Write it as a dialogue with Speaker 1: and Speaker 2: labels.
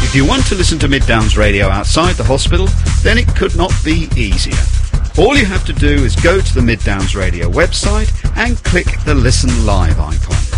Speaker 1: If you want to listen to Mid Downs Radio outside the hospital, then it could not be easier. All you have to do is go to the Mid Downs Radio website and click the Listen Live icon.